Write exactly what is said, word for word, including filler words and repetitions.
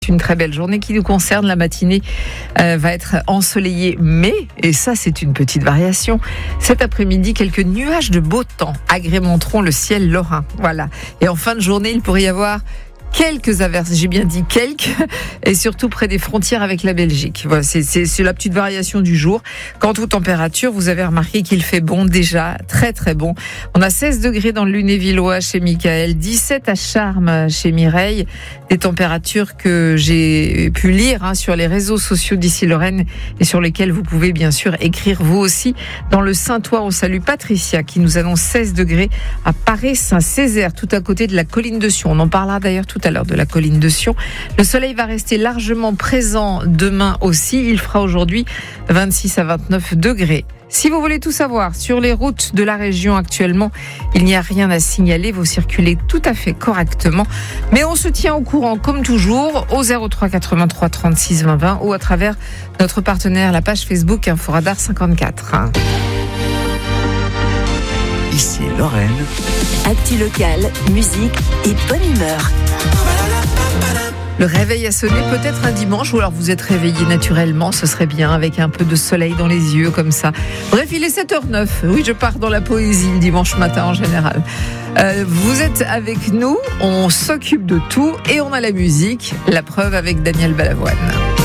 Une très belle journée qui nous concerne. La matinée euh, va être ensoleillée, mais, et ça c'est une petite variation, cet après-midi, quelques nuages de beau temps agrémenteront le ciel lorrain. Voilà. Et en fin de journée, il pourrait y avoir quelques averses, j'ai bien dit quelques, et surtout près des frontières avec la Belgique. Voilà, c'est, c'est, c'est la petite variation du jour. Quant aux températures, vous avez remarqué qu'il fait bon déjà, très très bon. On a seize degrés dans le Lunévillois chez Michael, dix-sept à Charmes chez Mireille, des températures que j'ai pu lire hein, sur les réseaux sociaux d'ici Lorraine et sur lesquels vous pouvez bien sûr écrire vous aussi. Dans le Saintois, on salue Patricia qui nous annonce seize degrés à Paris-Saint-Césaire, tout à côté de la colline de Sion. On en parlera d'ailleurs tout à l'heure de la colline de Sion. Le soleil va rester largement présent demain aussi. Il fera aujourd'hui vingt-six à vingt-neuf degrés. Si vous voulez tout savoir sur les routes de la région actuellement, il n'y a rien à signaler. Vous circulez tout à fait correctement. Mais on se tient au courant comme toujours au zéro trois quatre-vingt-trois trente-six vingt vingt ou à travers notre partenaire, la page Facebook Inforadar cinquante-quatre. Ici Lorraine. Actu locale, musique et bonne humeur. Le réveil a sonné peut-être un dimanche ou alors vous êtes réveillé naturellement, ce serait bien avec un peu de soleil dans les yeux comme ça. Bref, il est sept heures neuf. Oui, je pars dans la poésie le dimanche matin en général. Euh, vous êtes avec nous, on s'occupe de tout et on a la musique. La preuve avec Daniel Balavoine.